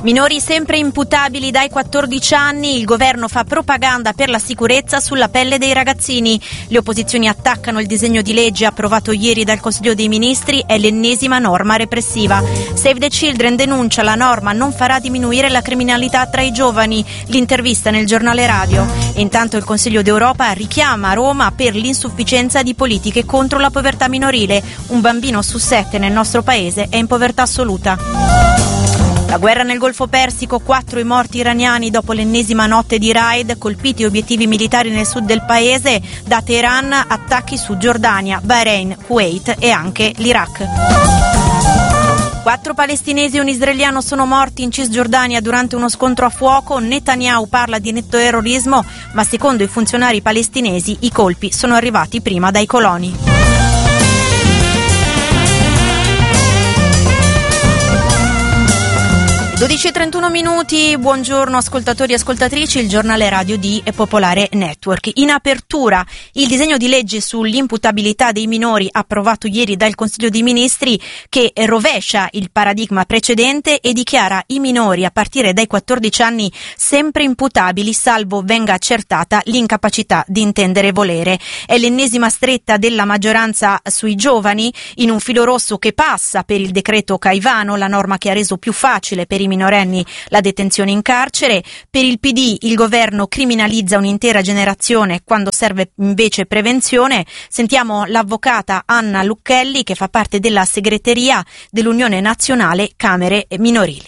Minori sempre imputabili dai 14 anni, il governo fa propaganda per la sicurezza sulla pelle dei ragazzini. Le opposizioni attaccano il disegno di legge approvato ieri dal Consiglio dei Ministri, è l'ennesima norma repressiva. Save the Children denuncia la norma non farà diminuire la criminalità tra i giovani, l'intervista nel giornale radio. E intanto il Consiglio d'Europa richiama Roma per l'insufficienza di politiche contro la povertà minorile. Un bambino su 7 nel nostro paese è in povertà assoluta. La guerra nel Golfo Persico, 4 i morti iraniani dopo l'ennesima notte di raid, colpiti obiettivi militari nel sud del paese, da Teheran attacchi su Giordania, Bahrain, Kuwait e anche l'Iraq. 4 palestinesi e un israeliano sono morti in Cisgiordania durante uno scontro a fuoco. Netanyahu parla di terrorismo, ma secondo i funzionari palestinesi i colpi sono arrivati prima dai coloni. 12:31, buongiorno ascoltatori e ascoltatrici, il giornale radio di Popolare Network. In apertura il disegno di legge sull'imputabilità dei minori approvato ieri dal Consiglio dei Ministri, che rovescia il paradigma precedente e dichiara i minori a partire dai 14 anni sempre imputabili salvo venga accertata l'incapacità di intendere e volere. È l'ennesima stretta della maggioranza sui giovani, in un filo rosso che passa per il decreto Caivano, la norma che ha reso più facile per i minorenni la detenzione in carcere. Per il PD il governo criminalizza un'intera generazione quando serve invece prevenzione. Sentiamo l'avvocata Anna Lucchelli, che fa parte della segreteria dell'Unione Nazionale Camere Minorili.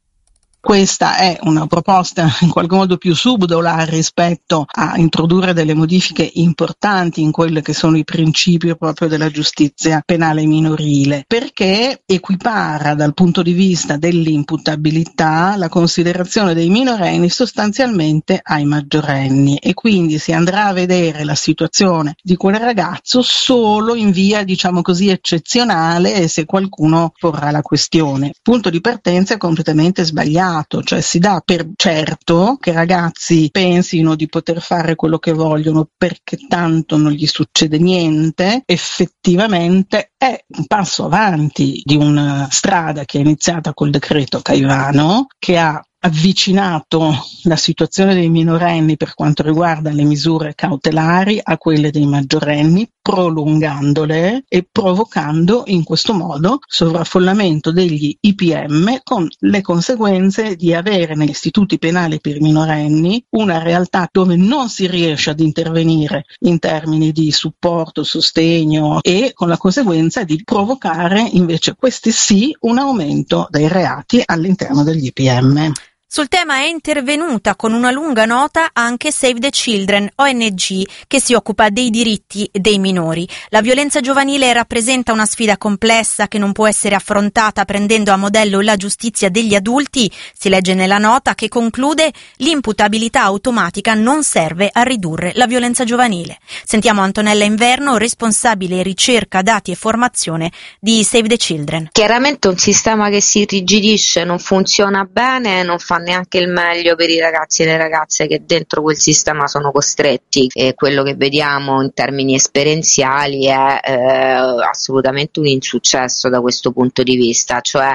Questa è una proposta in qualche modo più subdola rispetto a introdurre delle modifiche importanti in quelli che sono i principi proprio della giustizia penale minorile, perché equipara dal punto di vista dell'imputabilità la considerazione dei minorenni sostanzialmente ai maggiorenni, e quindi si andrà a vedere la situazione di quel ragazzo solo in via, diciamo così, eccezionale, e se qualcuno porrà la questione. Il punto di partenza è completamente sbagliato. Cioè si dà per certo che ragazzi pensino di poter fare quello che vogliono perché tanto non gli succede niente. Effettivamente è un passo avanti di una strada che è iniziata col decreto Caivano, che ha avvicinato la situazione dei minorenni per quanto riguarda le misure cautelari a quelle dei maggiorenni, prolungandole e provocando in questo modo sovraffollamento degli IPM, con le conseguenze di avere negli istituti penali per i minorenni una realtà dove non si riesce ad intervenire in termini di supporto, sostegno, e con la conseguenza di provocare invece questi sì un aumento dei reati all'interno degli IPM. Sul tema è intervenuta con una lunga nota anche Save the Children, ONG che si occupa dei diritti dei minori. La violenza giovanile rappresenta una sfida complessa che non può essere affrontata prendendo a modello la giustizia degli adulti. Si legge nella nota che conclude: l'imputabilità automatica non serve a ridurre la violenza giovanile. Sentiamo Antonella Inverno, responsabile ricerca, dati e formazione di Save the Children. Chiaramente un sistema che si irrigidisce non funziona bene, non fa neanche il meglio per i ragazzi e le ragazze che dentro quel sistema sono costretti, e quello che vediamo in termini esperienziali è assolutamente un insuccesso da questo punto di vista, cioè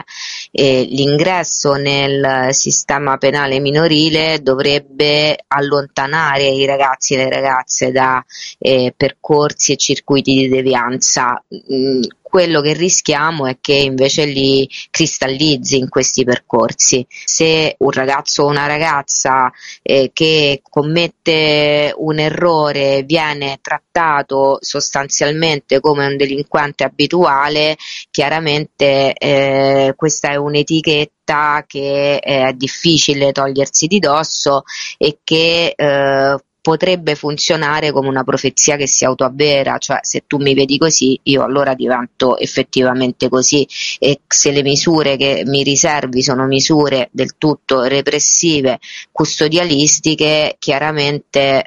l'ingresso nel sistema penale minorile dovrebbe allontanare i ragazzi e le ragazze da percorsi e circuiti di devianza. Quello che rischiamo è che invece li cristallizzi in questi percorsi. Se un ragazzo o una ragazza che commette un errore viene trattato sostanzialmente come un delinquente abituale, chiaramente questa è un'etichetta che è difficile togliersi di dosso e che potrebbe funzionare come una profezia che si autoavvera, cioè se tu mi vedi così io allora divento effettivamente così, e se le misure che mi riservi sono misure del tutto repressive, custodialistiche, chiaramente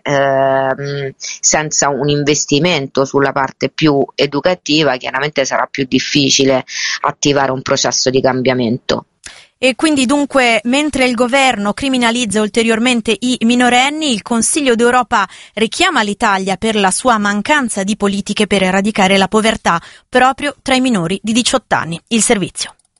senza un investimento sulla parte più educativa chiaramente sarà più difficile attivare un processo di cambiamento. E quindi dunque, mentre il governo criminalizza ulteriormente i minorenni, il Consiglio d'Europa richiama l'Italia per la sua mancanza di politiche per eradicare la povertà proprio tra i minori di 18 anni. Il servizio.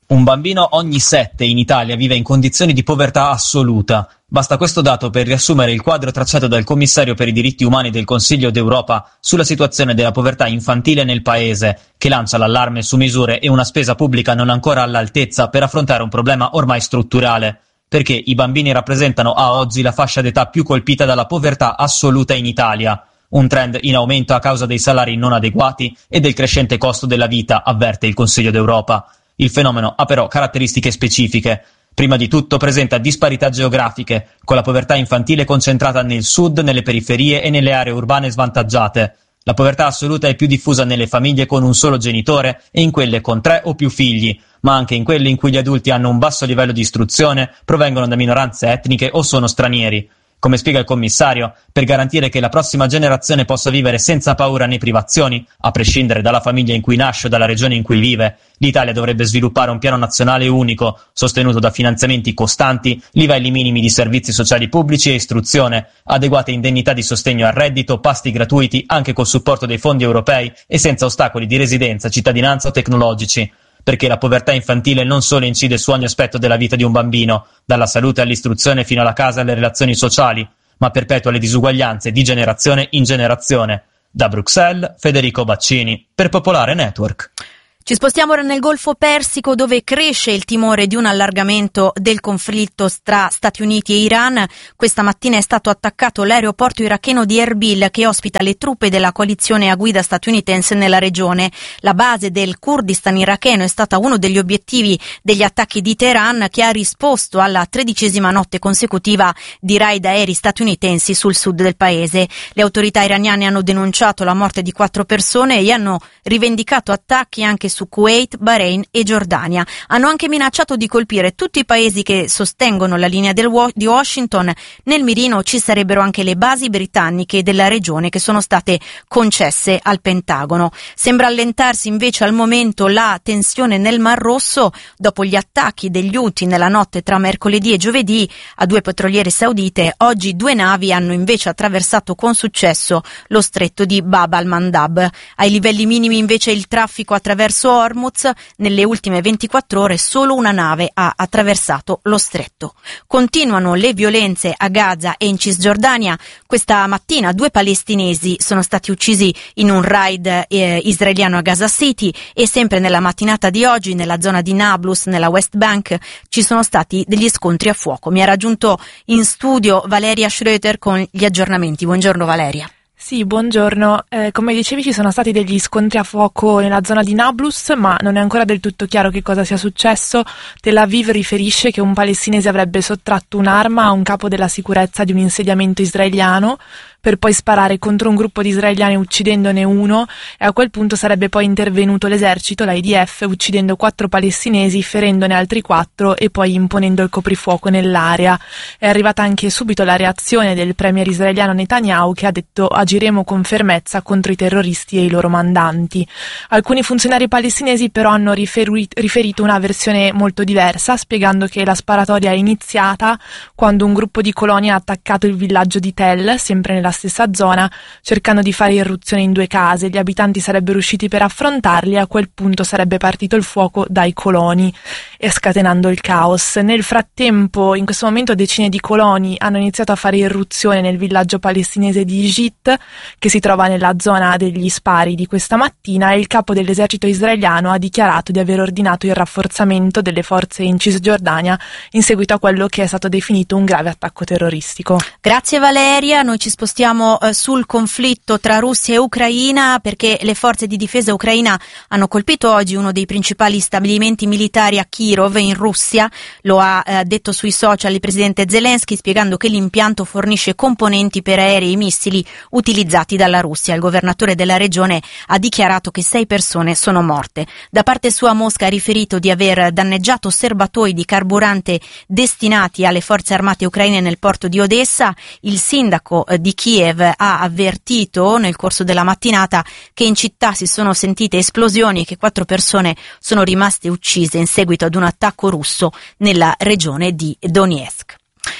Un bambino ogni 7 in Italia vive in condizioni di povertà assoluta. Basta questo dato per riassumere il quadro tracciato dal commissario per i diritti umani del Consiglio d'Europa sulla situazione della povertà infantile nel paese, che lancia l'allarme su misure e una spesa pubblica non ancora all'altezza per affrontare un problema ormai strutturale, perché i bambini rappresentano a oggi la fascia d'età più colpita dalla povertà assoluta in Italia. Un trend in aumento a causa dei salari non adeguati e del crescente costo della vita, avverte il Consiglio d'Europa. Il fenomeno ha però caratteristiche specifiche. Prima di tutto presenta disparità geografiche, con la povertà infantile concentrata nel sud, nelle periferie e nelle aree urbane svantaggiate. La povertà assoluta è più diffusa nelle famiglie con un solo genitore e in quelle con 3 o più figli, ma anche in quelle in cui gli adulti hanno un basso livello di istruzione, provengono da minoranze etniche o sono stranieri. Come spiega il commissario, per garantire che la prossima generazione possa vivere senza paura né privazioni, a prescindere dalla famiglia in cui nasce o dalla regione in cui vive, l'Italia dovrebbe sviluppare un piano nazionale unico, sostenuto da finanziamenti costanti, livelli minimi di servizi sociali pubblici e istruzione, adeguate indennità di sostegno al reddito, pasti gratuiti anche col supporto dei fondi europei e senza ostacoli di residenza, cittadinanza o tecnologici. Perché la povertà infantile non solo incide su ogni aspetto della vita di un bambino, dalla salute all'istruzione fino alla casa e alle relazioni sociali, ma perpetua le disuguaglianze di generazione in generazione. Da Bruxelles, Federico Baccini, per Popolare Network. Ci spostiamo ora nel Golfo Persico, dove cresce il timore di un allargamento del conflitto tra Stati Uniti e Iran. Questa mattina è stato attaccato l'aeroporto iracheno di Erbil, che ospita le truppe della coalizione a guida statunitense nella regione. La base del Kurdistan iracheno è stata uno degli obiettivi degli attacchi di Teheran, che ha risposto alla 13ª notte consecutiva di raid aerei statunitensi sul sud del paese. Le autorità iraniane hanno denunciato la morte di 4 persone e hanno rivendicato attacchi anche su Kuwait, Bahrain e Giordania. Hanno anche minacciato di colpire tutti i paesi che sostengono la linea di Washington. Nel mirino ci sarebbero anche le basi britanniche della regione che sono state concesse al Pentagono. Sembra allentarsi invece al momento la tensione nel Mar Rosso dopo gli attacchi degli Houthi nella notte tra mercoledì e giovedì a 2 petroliere saudite. Oggi 2 navi hanno invece attraversato con successo lo stretto di Bab al-Mandab. Ai livelli minimi invece il traffico attraverso Hormuz. Nelle ultime 24 ore solo una nave ha attraversato lo stretto. Continuano le violenze a Gaza e in Cisgiordania. Questa mattina 2 palestinesi sono stati uccisi in un raid israeliano a Gaza City, e sempre nella mattinata di oggi nella zona di Nablus, nella West Bank, ci sono stati degli scontri a fuoco. Mi ha raggiunto in studio Valeria Schröter con gli aggiornamenti. Buongiorno Valeria. Sì, buongiorno. Come dicevi, ci sono stati degli scontri a fuoco nella zona di Nablus, ma non è ancora del tutto chiaro che cosa sia successo. Tel Aviv riferisce che un palestinese avrebbe sottratto un'arma a un capo della sicurezza di un insediamento israeliano, per poi sparare contro un gruppo di israeliani uccidendone uno, e a quel punto sarebbe poi intervenuto l'esercito, l'IDF, uccidendo 4 palestinesi, ferendone altri 4 e poi imponendo il coprifuoco nell'area. È arrivata anche subito la reazione del premier israeliano Netanyahu, che ha detto: agiremo con fermezza contro i terroristi e i loro mandanti. Alcuni funzionari palestinesi però hanno riferito una versione molto diversa, spiegando che la sparatoria è iniziata quando un gruppo di coloni ha attaccato il villaggio di Tel, sempre nella stessa zona, cercando di fare irruzione in 2 case. Gli abitanti sarebbero usciti per affrontarli e a quel punto sarebbe partito il fuoco dai coloni, e scatenando il caos. Nel frattempo, in questo momento, decine di coloni hanno iniziato a fare irruzione nel villaggio palestinese di Ijit, che si trova nella zona degli spari di questa mattina, e il capo dell'esercito israeliano ha dichiarato di aver ordinato il rafforzamento delle forze in Cisgiordania in seguito a quello che è stato definito un grave attacco terroristico. Grazie Valeria. Noi ci spostiamo sul conflitto tra Russia e Ucraina, perché le forze di difesa ucraina hanno colpito oggi uno dei principali stabilimenti militari a Kirov, in Russia. Lo ha detto sui social il presidente Zelensky, spiegando che l'impianto fornisce componenti per aerei e missili utilizzati dalla Russia. Il governatore della regione ha dichiarato che 6 persone sono morte. Da parte sua Mosca ha riferito di aver danneggiato serbatoi di carburante destinati alle forze armate ucraine nel porto di Odessa. Il sindaco di Kiev ha avvertito nel corso della mattinata che in città si sono sentite esplosioni e che 4 persone sono rimaste uccise in seguito ad un attacco russo nella regione di Donetsk.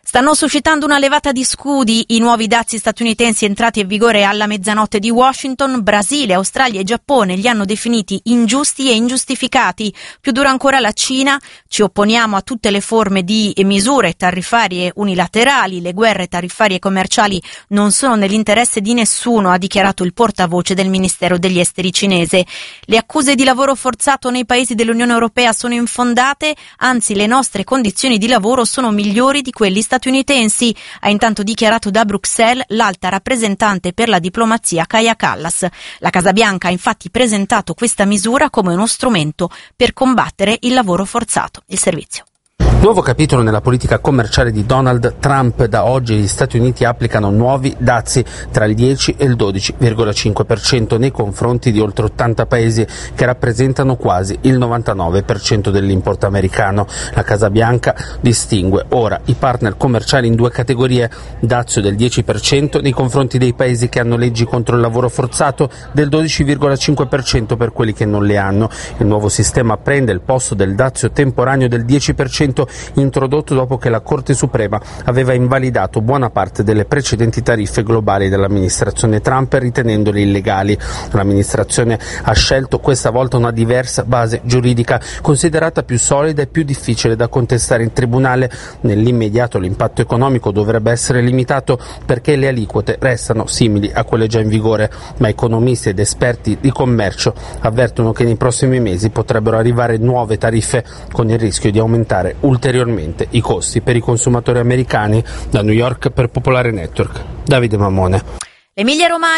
Stanno suscitando una levata di scudi i nuovi dazi statunitensi entrati in vigore alla mezzanotte di Washington. Brasile, Australia e Giappone li hanno definiti ingiusti e ingiustificati. Più dura ancora la Cina. Ci opponiamo a tutte le forme di misure tariffarie unilaterali. Le guerre tariffarie e commerciali non sono nell'interesse di nessuno, ha dichiarato il portavoce del Ministero degli Esteri cinese. Le accuse di lavoro forzato nei paesi dell'Unione Europea sono infondate, anzi le nostre condizioni di lavoro sono migliori di quelli statunitensi, ha intanto dichiarato da Bruxelles l'alta rappresentante per la diplomazia Kaja Kallas. La Casa Bianca ha infatti presentato questa misura come uno strumento per combattere il lavoro forzato. Il servizio. Nuovo capitolo nella politica commerciale di Donald Trump. Da oggi gli Stati Uniti applicano nuovi dazi tra il 10 e il 12,5% nei confronti di oltre 80 paesi che rappresentano quasi il 99% dell'import americano. La Casa Bianca distingue ora i partner commerciali in due categorie: dazio del 10% nei confronti dei paesi che hanno leggi contro il lavoro forzato, del 12,5% per quelli che non le hanno. Il nuovo sistema prende il posto del dazio temporaneo del 10% introdotto dopo che la Corte Suprema aveva invalidato buona parte delle precedenti tariffe globali dell'amministrazione Trump ritenendole illegali. L'amministrazione ha scelto questa volta una diversa base giuridica, considerata più solida e più difficile da contestare in tribunale. Nell'immediato l'impatto economico dovrebbe essere limitato perché le aliquote restano simili a quelle già in vigore, ma economisti ed esperti di commercio avvertono che nei prossimi mesi potrebbero arrivare nuove tariffe con il rischio di aumentare ulteriormente i costi per i consumatori americani. Da New York per Popolare Network, Davide Mammone. L'Emilia Romagna